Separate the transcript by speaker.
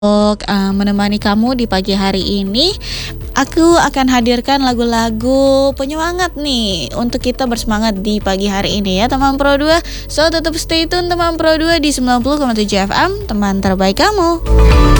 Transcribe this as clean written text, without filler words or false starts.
Speaker 1: untuk menemani kamu di pagi hari ini. Aku akan hadirkan lagu-lagu penyemangat nih untuk kita bersemangat di pagi hari ini ya teman Pro 2. So tetap stay tune teman Pro 2 di 90,7 FM, teman terbaik kamu.